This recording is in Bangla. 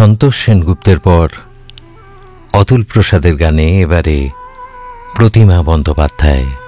সন্তোষ সেনগুপ্তের পর অতুল প্রসাদের গানে এবারে প্রতিমা বন্দ্যোপাধ্যায়।